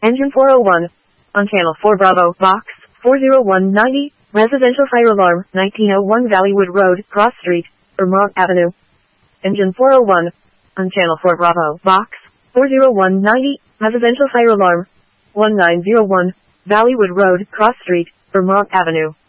Engine 401. On Channel 4 Bravo, Box 40190, Residential Fire Alarm, 1901 Valleywood Road, Cross Street, Vermont Avenue. Engine 401. On Channel 4 Bravo, Box 40190, Residential Fire Alarm, 1901 Valleywood Road, Cross Street, Vermont Avenue.